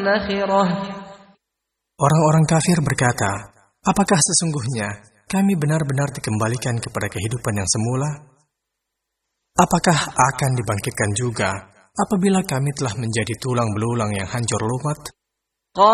النخرة. Orang-orang kafir berkata, apakah sesungguhnya kami benar-benar dikembalikan kepada kehidupan yang semula? Apakah akan dibangkitkan juga apabila kami telah menjadi tulang belulang yang hancur lumat?